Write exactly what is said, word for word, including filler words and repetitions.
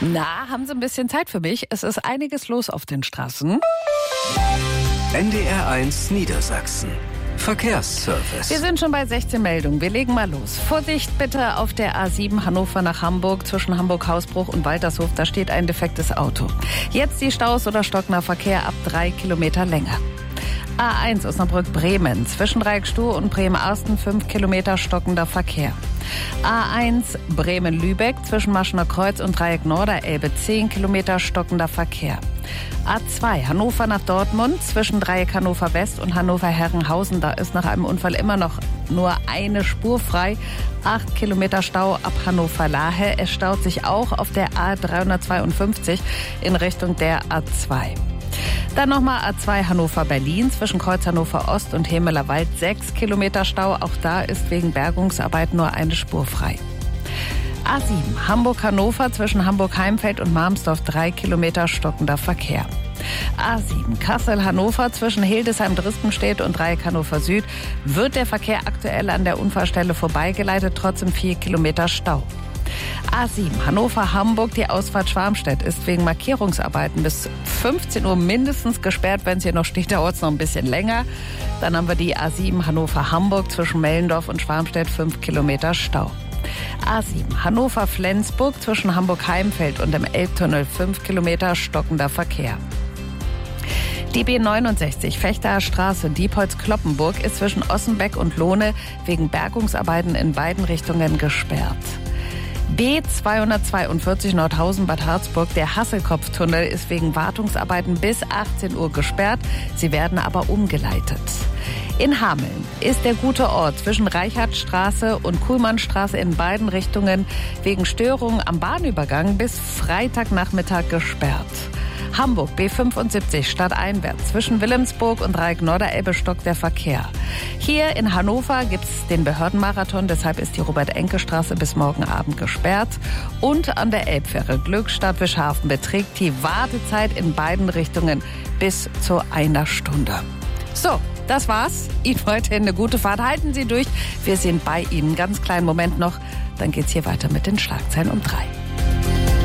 Na, haben Sie ein bisschen Zeit für mich? Es ist einiges los auf den Straßen. N D R eins Niedersachsen. Verkehrsservice. Wir sind schon bei sechzehn Meldungen. Wir legen mal los. Vorsicht bitte auf der A sieben Hannover nach Hamburg zwischen Hamburg-Hausbruch und Waltershof. Da steht ein defektes Auto. Jetzt die Staus oder stockender Verkehr ab drei Kilometer Länge. A eins Osnabrück-Bremen zwischen Dreieckstuhl und Bremen-Arsten fünf Kilometer stockender Verkehr. A eins Bremen-Lübeck zwischen Maschener Kreuz und Dreieck Norderelbe zehn Kilometer stockender Verkehr. A zwei Hannover nach Dortmund zwischen Dreieck Hannover West und Hannover Herrenhausen. Da ist nach einem Unfall immer noch nur eine Spur frei. acht Kilometer Stau ab Hannover-Lahe. Es staut sich auch auf der A dreihundertzweiundfünfzig in Richtung der A zwei. Dann nochmal A zwei Hannover-Berlin zwischen Kreuz Hannover Ost und Hemeler Wald sechs Kilometer Stau. Auch da ist wegen Bergungsarbeit nur eine Spur frei. A sieben Hamburg-Hannover zwischen Hamburg-Heimfeld und Marmsdorf drei Kilometer stockender Verkehr. A sieben Kassel-Hannover zwischen Hildesheim-Drispenstedt und Dreieck Hannover Süd wird der Verkehr aktuell an der Unfallstelle vorbeigeleitet, trotzdem vier Kilometer Stau. A sieben Hannover-Hamburg, die Ausfahrt Schwarmstedt ist wegen Markierungsarbeiten bis fünfzehn Uhr mindestens gesperrt. Wenn es hier noch steht, dauert es noch ein bisschen länger. Dann haben wir die A sieben Hannover-Hamburg zwischen Mellendorf und Schwarmstedt fünf Kilometer Stau. A sieben Hannover-Flensburg zwischen Hamburg-Heimfeld und dem Elbtunnel fünf Kilometer stockender Verkehr. Die B neunundsechzig Vechterer Straße Diepholz-Kloppenburg ist zwischen Ossenbeck und Lohne wegen Bergungsarbeiten in beiden Richtungen gesperrt. B zweihundertzweiundvierzig Nordhausen-Bad Harzburg, der Hasselkopftunnel, ist wegen Wartungsarbeiten bis achtzehn Uhr gesperrt. Sie werden aber umgeleitet. In Hameln ist der gute Ort zwischen Reichardtstraße und Kuhlmannstraße in beiden Richtungen wegen Störungen am Bahnübergang bis Freitagnachmittag gesperrt. Hamburg B fünfundsiebzig stadteinwärts zwischen Wilhelmsburg und Dreieck Norderelbe stockt der Verkehr. Hier in Hannover gibt es den Behördenmarathon, deshalb ist die Robert-Enke-Straße bis morgen Abend gesperrt. Und an der Elbfähre Glückstadt-Wischhafen beträgt die Wartezeit in beiden Richtungen bis zu einer Stunde. So, das war's. Ihnen weiterhin eine gute Fahrt. Halten Sie durch. Wir sind bei Ihnen. Ganz kleinen Moment noch, dann geht's hier weiter mit den Schlagzeilen um drei.